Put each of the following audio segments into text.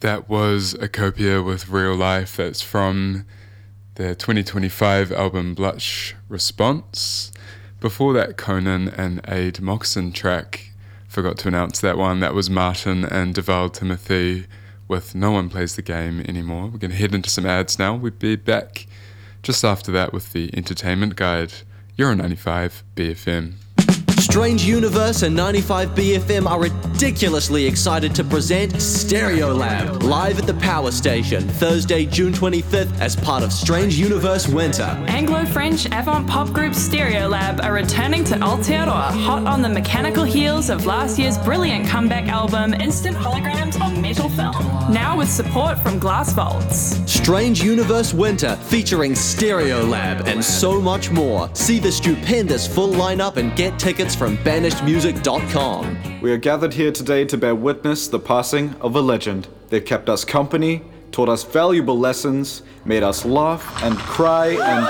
That was Acopia with Real Life. That's from their 2025 album Blush Response. Before that, Conan and Aid Moccasin track. Forgot to announce that one. That was Martin and Deval Timothy with No One Plays the Game Anymore. We're going to head into some ads now. We'll be back just after that with the Entertainment Guide. You're on 95 BFM. Strange Universe and 95BFM are ridiculously excited to present Stereolab live at the Power Station Thursday, June 25th as part of Strange Universe Winter. Anglo-French avant-pop group Stereolab are returning to Aotearoa hot on the mechanical heels of last year's brilliant comeback album Instant Holograms on Metal Film, now with support from Glass Vaults. Strange Universe Winter featuring Stereolab and so much more. See the stupendous full lineup and get tickets from banishedmusic.com. We are gathered here today to bear witness the passing of a legend. They've kept us company, taught us valuable lessons, made us laugh and cry and...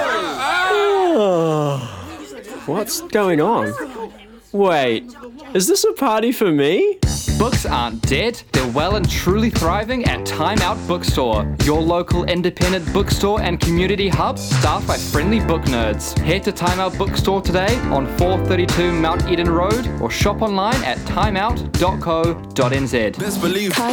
What's going on? Wait, is this a party for me? Books aren't dead, they're well and truly thriving at Time Out Bookstore, your local independent bookstore and community hub staffed by friendly book nerds. Head to Time Out Bookstore today on 432 Mount Eden Road or shop online at timeout.co.nz.